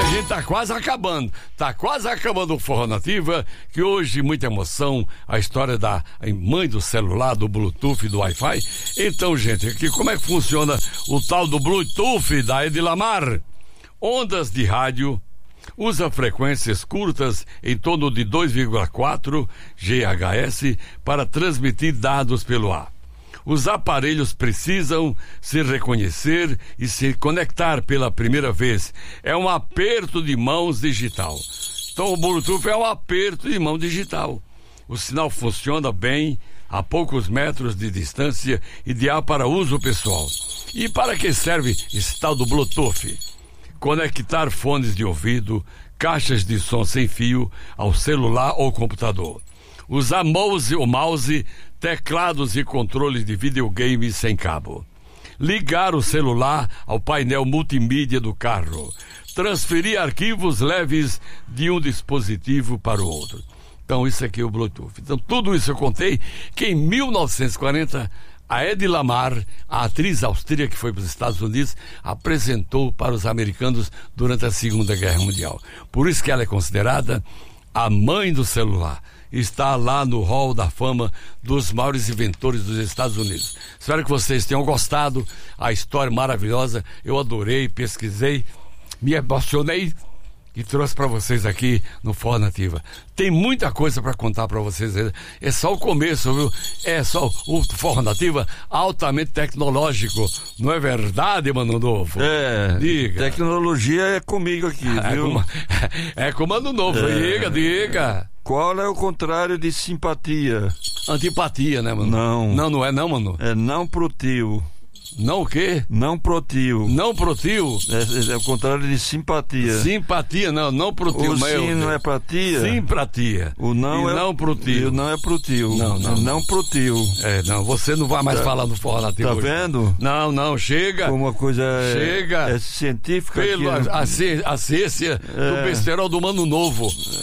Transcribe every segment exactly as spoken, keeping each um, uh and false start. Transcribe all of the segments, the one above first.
gente tá quase acabando. Tá quase acabando o Forró Nativa, que hoje muita emoção, a história da mãe do celular, do Bluetooth e do Wi-Fi. Então, gente, aqui como é que funciona o tal do Bluetooth da Edilamar? Ondas de rádio, usa frequências curtas em torno de dois vírgula quatro gigahertz para transmitir dados pelo ar. Os aparelhos precisam se reconhecer e se conectar pela primeira vez. É um aperto de mãos digital. Então o Bluetooth é um aperto de mão digital. O sinal funciona bem a poucos metros de distância, ideal para uso pessoal. E para que serve esse tal do Bluetooth? Conectar fones de ouvido, caixas de som sem fio ao celular ou computador. Usar mouse ou mouse, teclados e controles de videogame sem cabo. Ligar o celular ao painel multimídia do carro. Transferir arquivos leves de um dispositivo para o outro. Então isso aqui é o Bluetooth. Então tudo isso eu contei que em mil novecentos e quarenta a Edilamar, a atriz austríaca que foi para os Estados Unidos, apresentou para os americanos durante a Segunda Guerra Mundial. Por isso que ela é considerada a mãe do celular. Está lá no Hall da Fama dos maiores inventores dos Estados Unidos. Espero que vocês tenham gostado. A história maravilhosa. Eu adorei, pesquisei, me emocionei e trouxe para vocês aqui no Forró Nativa. Tem muita coisa para contar para vocês. É só o começo, viu? É só o Forró Nativa altamente tecnológico. Não é verdade, Mano Novo? É. Diga. Tecnologia é comigo aqui, É viu? com, é com Mano Novo. É. Diga, diga. Qual é o contrário de simpatia? Antipatia, né, Mano? Não. Não, não é não, Mano? É não pro tio. Não o quê? Não pro tio. Não pro tio? É, é o contrário de simpatia. Simpatia, não, não pro tio. O mas sim eu- não é pra tia? Sim pra tia. O não e é não pro E tio. o não é pro tio. Não, não, É não pro tio. É, não, você não vai mais Tá- falar no Forró Nativo Tá hoje. vendo? Não, não, chega. Como uma coisa é, Chega. é científica. Pelo, aqui, a, a ci- a ciência do É. besterol do Mano Novo.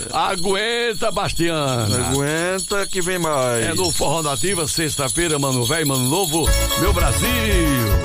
Aguenta, Bastiana. Aguenta que vem mais. É no Forró Nativa, sexta-feira, Mano Velho, Mano Novo, meu Brasil.